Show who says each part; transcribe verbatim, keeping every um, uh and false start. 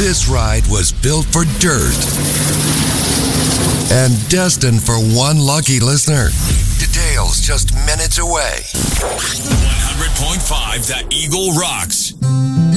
Speaker 1: This ride was built for dirt and destined for one lucky listener. Details just minutes away.
Speaker 2: one hundred point five The Eagle rocks.